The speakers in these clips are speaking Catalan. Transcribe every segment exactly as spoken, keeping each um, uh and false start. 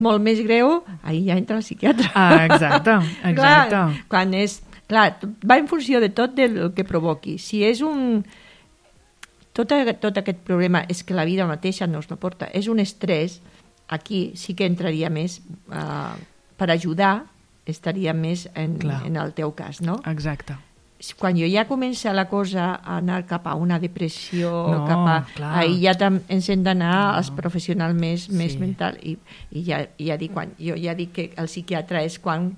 molt més greu, ahir ja entra el psiquiatre. Ah, exacte, exacte. Clar, quan és, clar, va en funció de tot del que provoqui. Si és un... Tot, tot aquest problema és que la vida mateixa no es no porta, és un estrès, aquí sí que entraria més uh, per ajudar, estaria més en, en el teu cas, no? Exacte. Quan jo ja comença la cosa a anar cap a una depressió, no, cap a... clar. Ahir ja ens hem d'anar no. als professionals més, sí. més mental i, i ja, ja dic, quan, jo ja dic que el psiquiatre és quan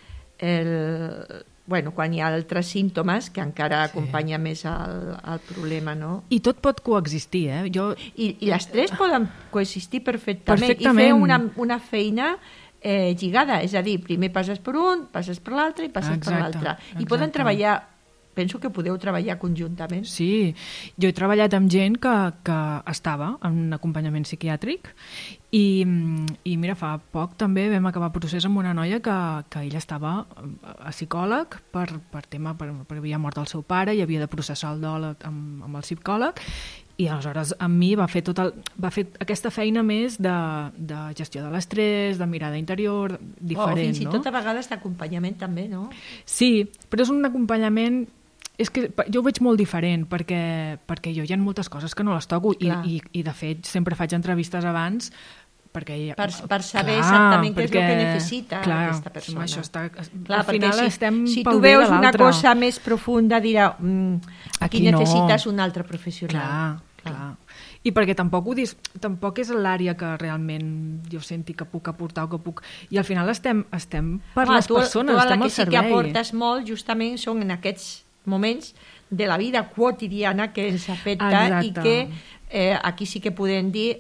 el, bueno, quan hi ha altres símptomes que encara sí. acompanya més el, el problema, no? I tot pot coexistir, eh? Jo... I, i les tres poden coexistir perfectament, perfectament. I fer una, una feina Eh, lligada, és a dir, primer passes per un, passes per l'altre i passes exacte, per l'altre. I exacte. Poden treballar, penso que podeu treballar conjuntament. Sí, jo he treballat amb gent que, que estava en un acompanyament psiquiàtric i, i mira, fa poc també vam acabar procés amb una noia que, que ella estava a psicòleg per, per tema, per, perquè havia mort el seu pare i havia de processar el dol amb, amb el psicòleg. I aleshores amb mi va fer, tot el, va fer aquesta feina més de, de gestió de l'estrès, de mirada interior, diferent, oh, fins i no? tot a vegades d'acompanyament també, no? Sí, però és un acompanyament... És que jo ho veig molt diferent, perquè, perquè jo hi ha moltes coses que no les toco i, i, i de fet sempre faig entrevistes abans perquè ella, per, per saber clar, exactament perquè, què és el que necessita clar, aquesta persona. Això està, clar, al final si, estem si pel tu bé veus de una l'altre. cosa més profunda dirà mm, aquí, aquí necessites no. un altre professional. Clar, clar. clar. I perquè tampoc, ho dis, tampoc és l'àrea que realment jo senti que puc aportar o que puc... I al final estem, estem per ah, les tu, persones, tu estem al servei. Tu sí que aportes molt, justament són en aquests moments de la vida quotidiana que ens afecta exacte. I que eh, aquí sí que podem dir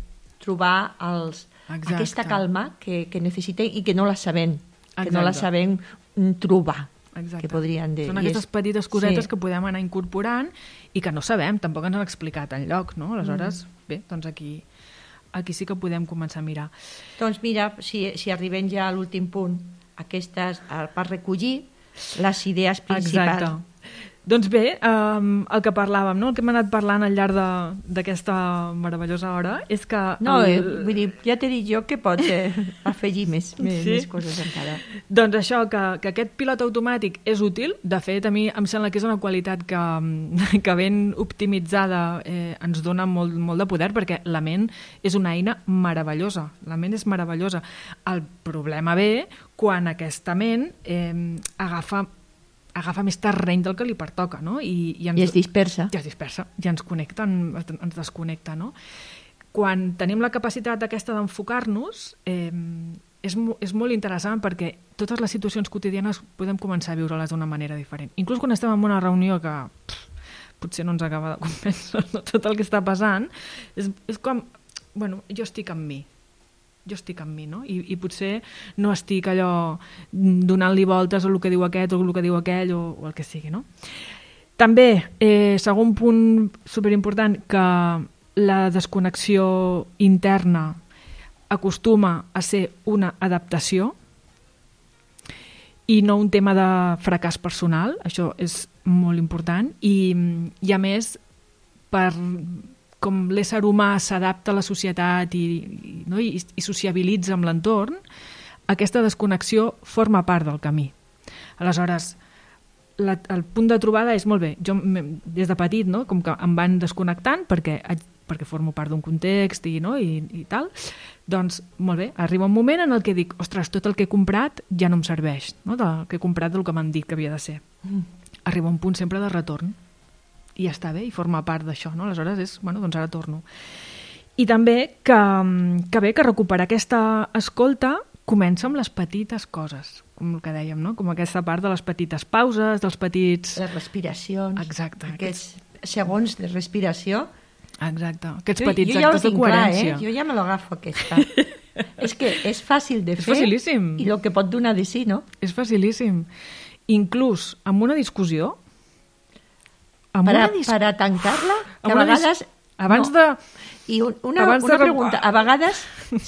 trobar els, aquesta calma que, que necessitem i que no la sabem, exacte. Que no la sabem trobar. Exacte. Que podrien dir. Són aquestes és... petites cosetes sí. que podem anar incorporant i que no sabem, tampoc ens han explicat enlloc, no? Aleshores, mm. bé, doncs aquí, aquí sí que podem començar a mirar. Doncs mira, si, si arribem ja a l'últim punt, aquestes, per recollir les idees principals. Exacte. Doncs bé, um, el que parlàvem, no? El que hem anat parlant al llarg d'aquesta meravellosa hora és que... No, el... eh, vull dir, ja t'he dit jo que pots eh, afegir més, més, sí? més coses encara. Doncs això, que, que aquest pilot automàtic és útil. De fet, a mi em sembla que és una qualitat que, que ben optimitzada eh, ens dona molt, molt de poder, perquè la ment és una eina meravellosa. La ment és meravellosa. El problema ve quan aquesta ment eh, agafa agafa més terreny del que li pertoca, no? I, i, ens, I es dispersa. I es dispersa, i ens connecta, ens desconnecta, no? Quan tenim la capacitat aquesta d'enfocar-nos, eh, és, és molt interessant perquè totes les situacions quotidianes podem començar a viure-les d'una manera diferent. Inclús quan estem en una reunió que pff, potser no ens acaba de convèncer no? Tot el que està passant, és, és com, bueno, jo estic amb mi, jo estic amb mi, no? I, i potser no estic allò donant-li voltes a el que diu aquest o el que diu aquell o, o el que sigui, no? També, eh, segon punt superimportant, que la desconnexió interna acostuma a ser una adaptació i no un tema de fracàs personal, això és molt important, i, i a més, per... com l'ésser humà s'adapta a la societat i, i, no? I, i sociabilitza amb l'entorn, aquesta desconnexió forma part del camí. Aleshores, la, el punt de trobada és molt bé. Jo, des de petit, no? Com que em van desconnectant perquè, perquè formo part d'un context i, no? I, i tal, doncs, molt bé, arriba un moment en el que dic, ostres, tot el que he comprat ja no em serveix, no? Del que he comprat del que m'han dit que havia de ser. Mm. Arriba un punt sempre de retorn. I ja està bé, i forma part d'això, no? Aleshores és, bueno, doncs ara torno. I també que, que bé que recuperar aquesta escolta comença amb les petites coses, com el que dèiem, no? Com aquesta part de les petites pauses, dels petits... Les respiracions. Exacte. Aquests aquests... segons de respiració. Exacte. Aquests jo, petits jo ja actes de coherència. Clar, eh? Jo ja me l'agafo, aquesta. És que és fàcil de és fer. Facilíssim. I el que pot donar de sí, no? És facilíssim. Inclús amb una discussió, per a, dis... per a tancar-la, que a vegades... Abans no. de... I una, una de... pregunta, a vegades,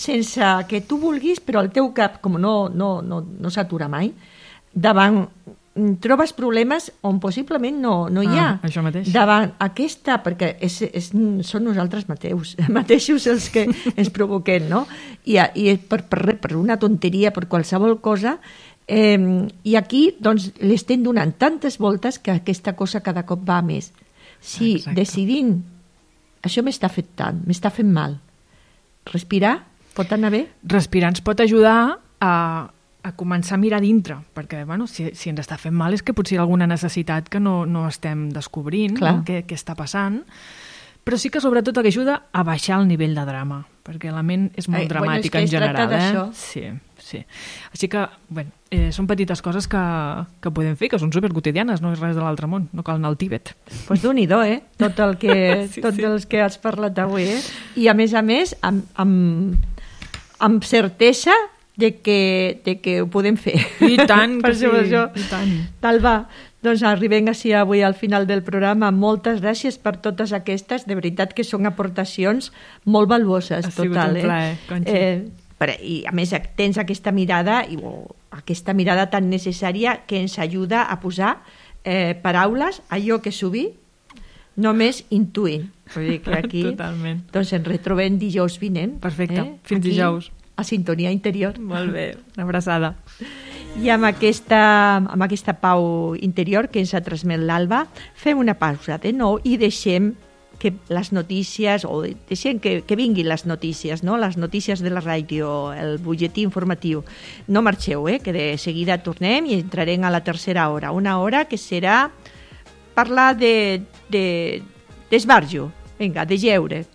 sense que tu vulguis, però el teu cap, com no, no, no, no s'atura mai, davant trobes problemes on possiblement no, no hi ha. Ah, això mateix. Davant aquesta, perquè és, és, són nosaltres mateus, mateixos els que ens provoquem, no? I, i per, per, per una tonteria, per qualsevol cosa, eh, i aquí doncs, li estem donant tantes voltes que aquesta cosa cada cop va més. Si Exacte. decidint, això m'està afectant, m'està fent mal, respirar pot anar bé? Respirar ens pot ajudar a a començar a mirar dintre, perquè bueno, si, si ens està fent mal és que potser hi ha alguna necessitat que no, no estem descobrint, no? què, què està passant, però sí que sobretot ajuda a baixar el nivell de drama, perquè la ment és molt Ai, dramàtica bueno, és que en general. Eh? Sí, sí. Així que, bueno, eh, són petites coses que, que podem fer, que són superquotidianes, no és res de l'altre món, no cal anar al Tíbet. Doncs pues Déu-n'hi-do, eh? Tot el que, sí, tot sí. els que has parlat avui, eh? I a més a més, amb, amb, amb certesa de que, de que ho podem fer. I tant, que sí, això. i tant. Tal va, doncs arribem així avui al final del programa. Moltes gràcies per totes aquestes, de veritat que són aportacions molt valuoses. Ha sigut total, un plaer, eh? Conxi. Eh, per, I a més tens aquesta mirada, i, oh, aquesta mirada tan necessària que ens ajuda a posar eh, paraules, allò que subir, només intuint. Vull dir que aquí Totalment. doncs ens retrobem dijous vinent. Perfecte, eh? fins aquí, dijous. A Sintonia Interior. Molt bé, una abraçada. I amb aquesta, amb aquesta pau interior que ens ha transmet l'Alba, fem una pausa de nou i deixem que les notícies, o deixem que, que vinguin les notícies, no? Les notícies de la ràdio, el butlletí informatiu. No marxeu, eh? Que de seguida tornem i entrarem a la tercera hora. Una hora que serà parlar de, de, d'esbarjo, vinga, de lleure.